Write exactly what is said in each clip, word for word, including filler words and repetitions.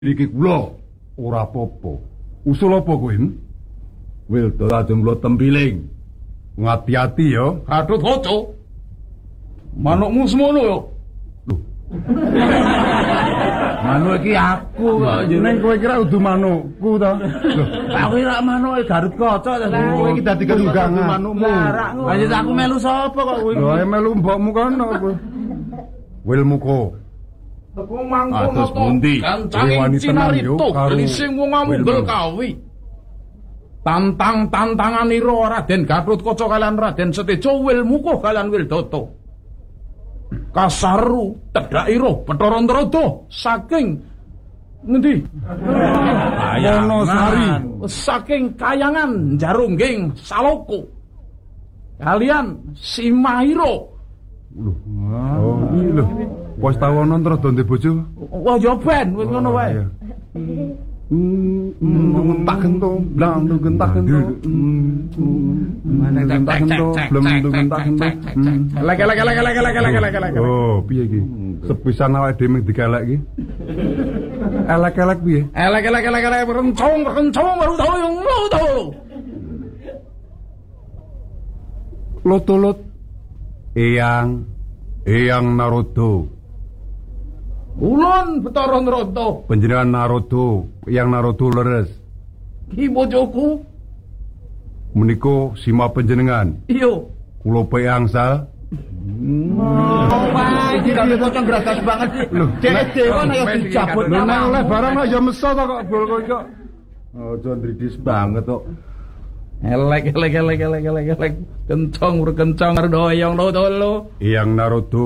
iki kula ora apa-apa. Usul apa kowe? Wilda lajeng kula tempiling. Ngati-ati ya. Aduh kaca. Manukmu semono yo. Lho. Manuk iki aku kok jeneng kowe kira udu manukku to. Lho, Aku ora manuke Garut kaca ta. kowe iki dadi ketunggangan manukmu. Lah ya aku melu sapa kok kowe? Lho, ae melu mbokmu kono kowe. Wilmuko. Teko mangkono Atus pundi? Kancane Wani tenang yo cinarito karo glising wong amunggel kawi. Tantang-tantanganira Raden Gatotkaca kalian Raden Seteja Wilmuko kalian Wildata. Kasaru tedhakira Bathara Antarada saking ngendi? Wonosari. Saking Kayangan Jarungging Saloko. Kalian Simahira. Lho. Oh, iki lho. Wis tau ana Antarada ndek bojo? Wah ya ben wis ngono wae. Hmm, tak gento, blang gentak gento. Mana gentak gento, blem gentak gento. Lek lek lek lek lek lek lek lek. Oh, piye iki? Sepisan awake dhewe mung digalek iki. Elek-elek piye? Elek elek elek elek rencong rencong baru tahu yang lo tahu. Lotolot. Eyang, Eyang Narada. Ulun Bathara Antarada. Panjenengan Narada, Eyang Narada leres. Ki bojoku. Menika sima panjenengan. Iya. Kula peangsal. Oh, wae iki kok bocah gragas banget sih. Lho, Dek dewa nek yo dijabut Lho nek oleh barang ya meso to kok bol kowe kok. Aja ndridis banget kok. Elek elek elek elek elek elek kencong berkencong karo doyong lo tolo. Eyang Narada.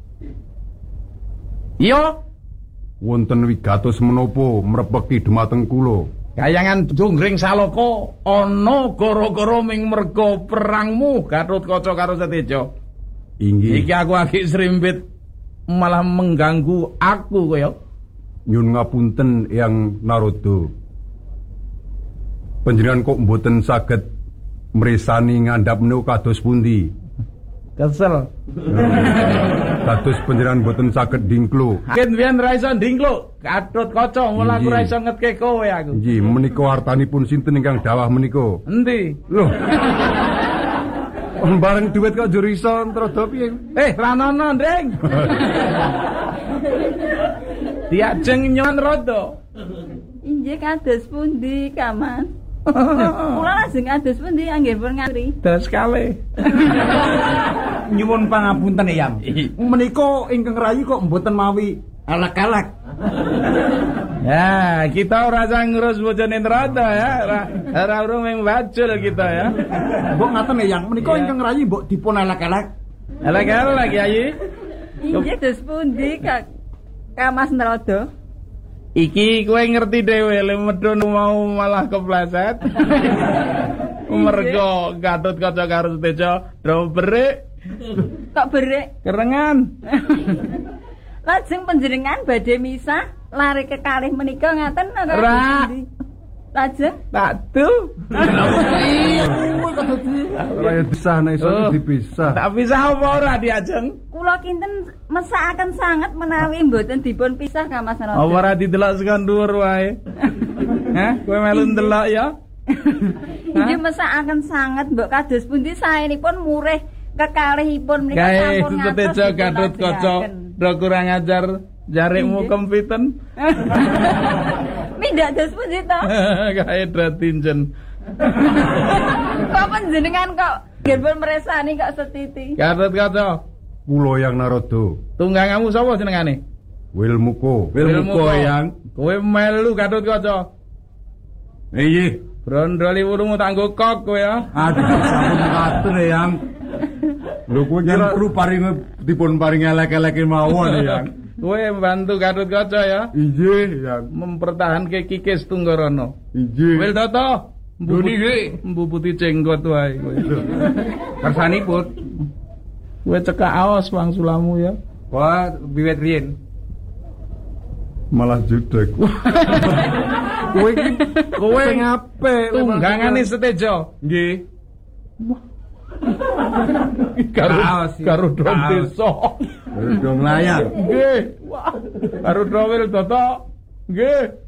Iya. Wonten wigatos menapa mrepeki dhumateng kula? Kayangan Jonggring Saloko ana gara-gara ming merga perangmu Gatotkaca karo Seteja. Inggih. Iki aku agak serimpit malah mengganggu aku kaya. Nyun ngapunten Eyang Narada. Panjenengan kok mboten saged mresani ngandhap menika kados pundi? Kesel. Kados panjenengan mboten saged dingklo. Ken biyen ra iso ndingkluk Gatotkaca mula aku ra iso ngetke kowe aku. Nggih, menika artanipun sinten ingkang dawah menika? Endi? Lho. Bareng duit kok jur iso Antarada piye? Eh, ranono, Ndring. Diajeng nyon rada. Injih kados pundi, Kamas? Kula lajeng kados pundi anggenipun ngaturi. Das kali. Nyuwun pangapunten Eyang. Menika ingkang rayi kok mboten mawi alak-alak. Ya, kita ora usah ngurus bojone Narada ya. Ora ora urung ming bacul kita ya. Mbok ngaten Eyang, menika Iya. ingkang rayi mbok dipun alak-alak. Elek-elek Yayi. Injih kados pundi, Kak Kamas Narada? Iki kowe ngerti dhewe le medhun mau malah kepleset. Mergo Gatotkaca karo Seteja do berik Kok berik? kerengan. Lajeng panjenengan badhe misah lari kekalih menika ngaten apa Ra. pundi? Lajeng Tak tu. Ora bisa nek iso Oh. dipisah. Tak bisa apa ora diajeng? kula kinten mesakaken sanget menawi mboten dipun pisah Kamas Narada. Apa ora didelok sekon dhuwur wae. Hah, kowe melu ndelok ya? Injih mesakaken sanget mbok kados pundi saenipun murih kekalihipun menika Kae sampun ngatos Seteja dipun Gatotkaca lajengaken. do kurang ajar jarikmu Inggih. kempiten. Mindak dos pundi to? Kae dratinjen. Kok panjenengan kok nggih meresani kok setiti. Gatotkaca, Kula Eyang Narada. tunggangamu sapa jenengane? Wilmuko. Wilmuko yang kowe melu Gatotkaca. Iya. Brondoli wulumu tak nggo kok kowe ya. Aduh, sampun katun Eyang. Lho kowe Yang kira perlu paring dipun paring elek-eleke mawon Eyang. Kowe bantu Gatotkaca ya. Inggih, Eyang. Mempertahanke Kikis Tunggarana. Inggih. Wildata, mbubuti mbubuti jenggot wae kowe. Kersanipun. Kowe cekak aos wangsulamu ya. Wah, wiwit riyen. Malah judek. Kowe iki Kowe sing apik. tunggangane Seteja. Nggih. Karo Kaos, ya. karo dron Kaos. desa. Dong layak. Nggih. Wah. Karo Wildata Nggih.